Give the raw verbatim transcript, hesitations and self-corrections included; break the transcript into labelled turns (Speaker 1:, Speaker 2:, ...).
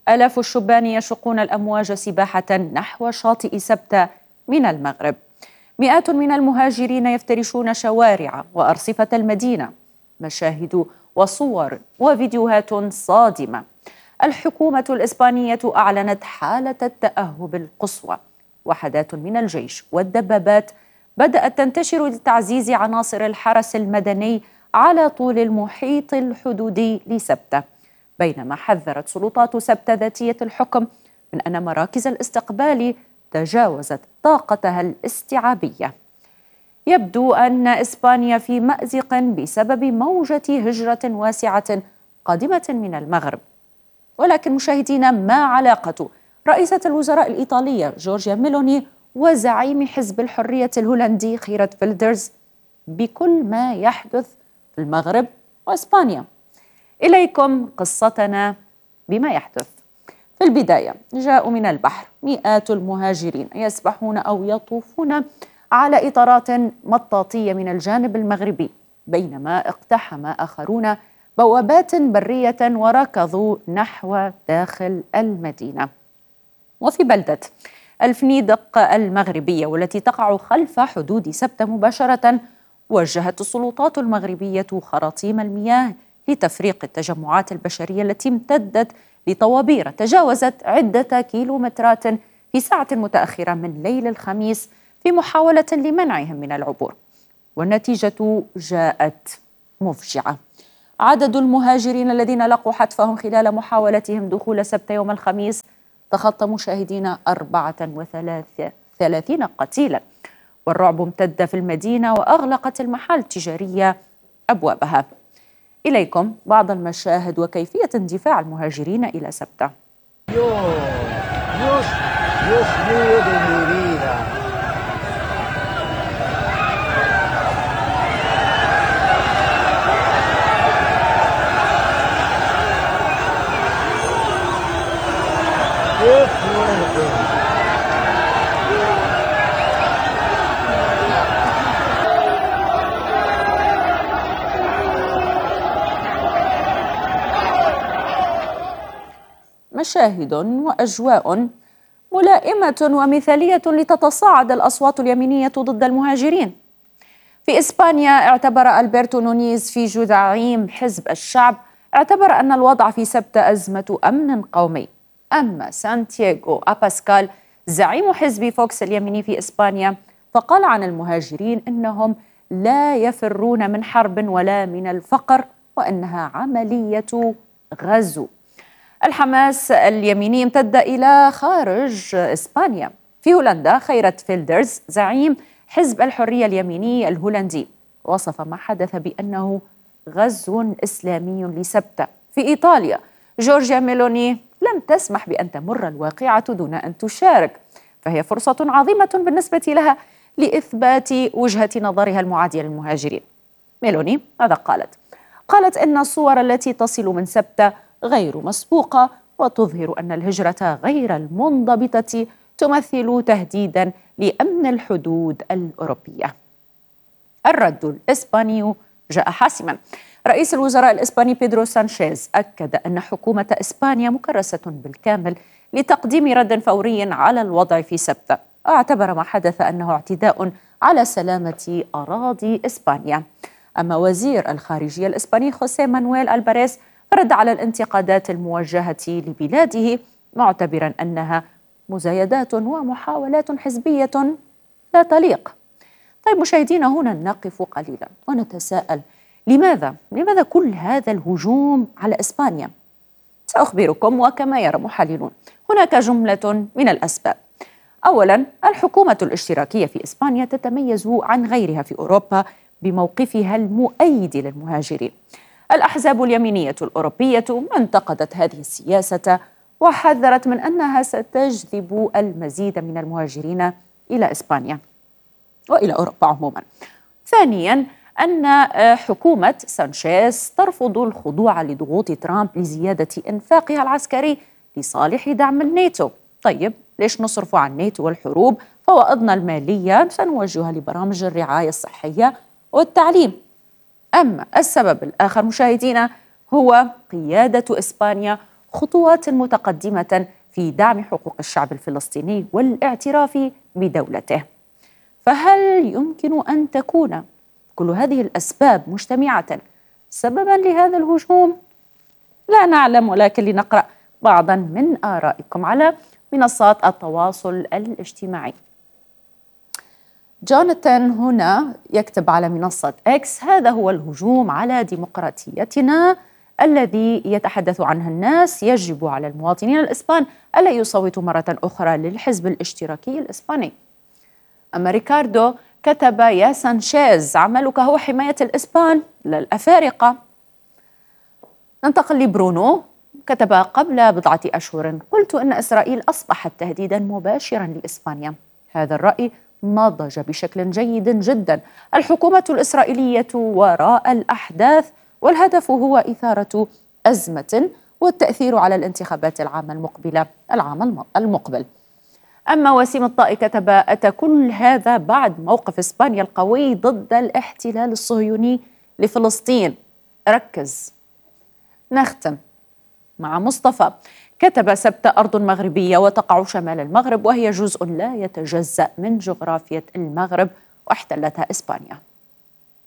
Speaker 1: آلاف الشبان يشقون الأمواج سباحة نحو شاطئ سبتة من المغرب. مئات من المهاجرين يفترشون شوارع وأرصفة المدينة. مشاهد وصور وفيديوهات صادمة. الحكومة الإسبانية أعلنت حالة التأهب القصوى. وحدات من الجيش والدبابات بدأت تنتشر لتعزيز عناصر الحرس المدني على طول المحيط الحدودي لسبتة، بينما حذرت سلطات سبتة ذاتية الحكم من أن مراكز الاستقبال تجاوزت طاقتها الاستيعابية. يبدو أن إسبانيا في مأزق بسبب موجة هجرة واسعة قادمة من المغرب. ولكن مشاهدينا، ما علاقة رئيسة الوزراء الإيطالية جورجيا ميلوني وزعيم حزب الحرية الهولندي خيرت فيلدرز بكل ما يحدث في المغرب وإسبانيا؟ إليكم قصتنا بما يحدث. في البداية، جاءوا من البحر مئات المهاجرين يسبحون أو يطوفون على إطارات مطاطية من الجانب المغربي، بينما اقتحم آخرون بوابات برية وركضوا نحو داخل المدينة. وفي بلدة الفنيدق المغربية والتي تقع خلف حدود سبتة مباشرة، وجهت السلطات المغربية خراطيم المياه لتفريق التجمعات البشرية التي امتدت لطوابير تجاوزت عدة كيلومترات في ساعة متأخرة من ليل الخميس في محاولة لمنعهم من العبور. والنتيجة جاءت مفجعة. عدد المهاجرين الذين لقوا حتفهم خلال محاولتهم دخول سبتة يوم الخميس تخطى مشاهدين أربعة وثلاثين قتيلا، والرعب امتد في المدينة وأغلقت المحال التجارية أبوابها. إليكم بعض المشاهد وكيفية اندفاع المهاجرين إلى سبتة. مشاهد وأجواء ملائمة ومثالية لتتصاعد الأصوات اليمينية ضد المهاجرين. في إسبانيا اعتبر ألبرتو نونيز فيجو زعيم حزب الشعب اعتبر أن الوضع في سبتة أزمة أمن قومي. أما سانتياغو أباسكال زعيم حزب فوكس اليميني في إسبانيا فقال عن المهاجرين إنهم لا يفرون من حرب ولا من الفقر، وإنها عملية غزو. الحماس اليميني امتد إلى خارج إسبانيا. في هولندا خيرت فيلدرز زعيم حزب الحرية اليميني الهولندي وصف ما حدث بأنه غزو إسلامي لسبتة. في إيطاليا جورجيا ميلوني لم تسمح بأن تمر الواقعة دون أن تشارك، فهي فرصة عظيمة بالنسبة لها لإثبات وجهة نظرها المعادية للمهاجرين. ميلوني ماذا قالت؟ قالت إن الصور التي تصل من سبتة غير مسبوقة وتظهر أن الهجرة غير المنضبطة تمثل تهديدا لأمن الحدود الأوروبية. الرد الإسباني جاء حاسما. رئيس الوزراء الإسباني بيدرو سانشيز أكد أن حكومة إسبانيا مكرسة بالكامل لتقديم رد فوري على الوضع في سبتة، واعتبر ما حدث أنه اعتداء على سلامة أراضي إسبانيا. أما وزير الخارجية الإسباني خوسيه مانويل ألباريس رد على الانتقادات الموجهة لبلاده معتبرا أنها مزايدات ومحاولات حزبية لا تليق. طيب مشاهدينا، هنا نقف قليلا ونتساءل لماذا؟ لماذا كل هذا الهجوم على إسبانيا؟ سأخبركم وكما يرى محللون هناك جملة من الأسباب. أولا، الحكومة الاشتراكية في إسبانيا تتميز عن غيرها في أوروبا بموقفها المؤيد للمهاجرين. الأحزاب اليمينية الأوروبية انتقدت هذه السياسة وحذرت من أنها ستجذب المزيد من المهاجرين إلى إسبانيا وإلى أوروبا عموما. ثانيا، أن حكومة سانشيز ترفض الخضوع لضغوط ترامب لزيادة إنفاقها العسكري لصالح دعم الناتو. طيب ليش نصرف عن الناتو والحروب؟ فوائدنا المالية سنوجهها لبرامج الرعاية الصحية والتعليم. أما السبب الآخر مشاهدينا هو قيادة إسبانيا، خطوات متقدمة في دعم حقوق الشعب الفلسطيني والاعتراف بدولته. فهل يمكن أن تكون كل هذه الأسباب مجتمعة سببا لهذا الهجوم؟ لا نعلم، ولكن لنقرأ بعضا من آرائكم على منصات التواصل الاجتماعي. جوناثان هنا يكتب على منصة إكس: هذا هو الهجوم على ديمقراطيتنا الذي يتحدث عنها الناس. يجب على المواطنين الإسبان ألا يصوتوا مرة أخرى للحزب الاشتراكي الإسباني. أما ريكاردو كتب: يا سانشيز، عملك هو حماية الإسبان لا الأفارقة. ننتقل لبرونو، كتب: قبل بضعة أشهر قلت أن إسرائيل أصبحت تهديدا مباشرا لإسبانيا. هذا الرأي نضج بشكل جيد جدا. الحكومة الإسرائيلية وراء الأحداث، والهدف هو إثارة أزمة والتأثير على الانتخابات العامة المقبلة العام المقبل. أما وسيم الطائي كتب: أتى كل هذا بعد موقف إسبانيا القوي ضد الاحتلال الصهيوني لفلسطين. ركز. نختم مع مصطفى، كتب: سبت أرض مغربية وتقع شمال المغرب، وهي جزء لا يتجزأ من جغرافية المغرب، واحتلتها إسبانيا.